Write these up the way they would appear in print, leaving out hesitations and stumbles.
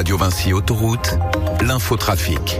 Radio Vinci Autoroute, l'infotrafic.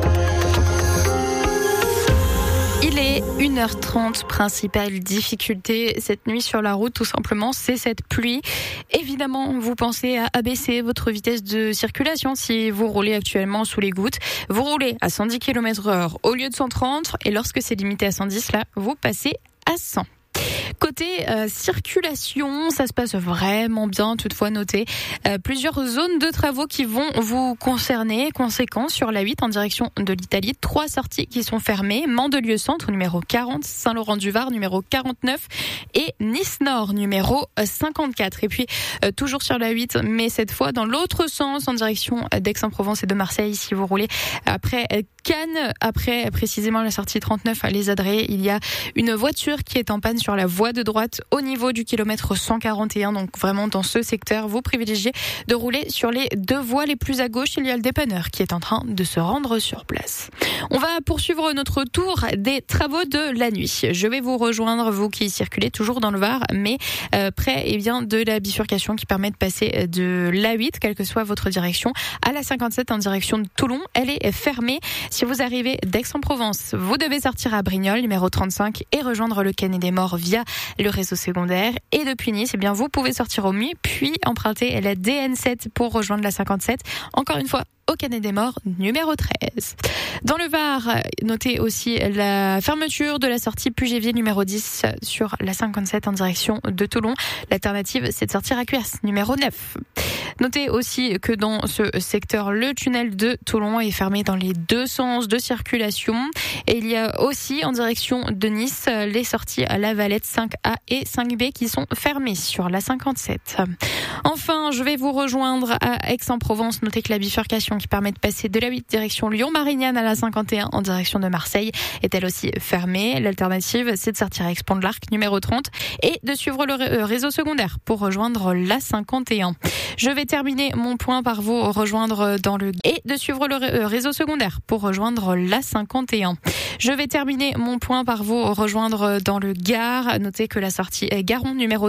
Il est 1h30, principale difficulté cette nuit sur la route, tout simplement, c'est cette pluie. Évidemment, vous pensez à abaisser votre vitesse de circulation si vous roulez actuellement sous les gouttes. Vous roulez à 110 km/h au lieu de 130 et lorsque c'est limité à 110, là, vous passez à 100. Côté circulation, ça se passe vraiment bien, toutefois notez plusieurs zones de travaux qui vont vous concerner. Conséquence sur la 8 en direction de l'Italie, 3 sorties qui sont fermées, Mandelieu Centre numéro 40, Saint-Laurent-du-Var numéro 49 et Nice Nord numéro 54. Et puis toujours sur la 8, mais cette fois dans l'autre sens en direction d'Aix-en-Provence et de Marseille. Si vous roulez après Cannes, après précisément la sortie 39 à Les Adrets, il y a une voiture qui est en panne sur la voie de droite au niveau du kilomètre 141. Donc vraiment dans ce secteur, vous privilégiez de rouler sur les 2 voies les plus à gauche. Il y a le dépanneur qui est en train de se rendre sur place. On va poursuivre notre tour des travaux de la nuit. Je vais vous rejoindre, vous qui circulez toujours dans le Var, mais près de la bifurcation qui permet de passer de l'A8, quelle que soit votre direction, à la 57 en direction de Toulon. Elle est fermée. Si vous arrivez d'Aix-en-Provence, vous devez sortir à Brignoles, numéro 35, et rejoindre le Canet des Morts via le réseau secondaire. Et depuis Nice, vous pouvez sortir au Muy, puis emprunter la DN7 pour rejoindre la 57. Encore une fois, au Canet des Morts, numéro 13. Dans le Var, notez aussi la fermeture de la sortie Puget-Ville numéro 10 sur la 57 en direction de Toulon. L'alternative, c'est de sortir à Cuers, numéro 9. Notez aussi que dans ce secteur, le tunnel de Toulon est fermé dans les 2 sens de circulation. Et il y a aussi en direction de Nice les sorties à La Valette 5A et 5B qui sont fermées sur la 57. Enfin, je vais vous rejoindre à Aix-en-Provence. Notez que la bifurcation qui permet de passer de la 8 direction Lyon-Marignane à la 51 en direction de Marseille est elle aussi fermée. L'alternative, c'est de sortir à Aix-Pont de l'Arc, numéro 30, et de suivre le réseau secondaire pour rejoindre la 51. Je vais terminer mon point par vous rejoindre dans le et de suivre le réseau secondaire pour rejoindre la 51. Je vais terminer mon point par vous rejoindre dans le Gard. Notez que la sortie Garon numéro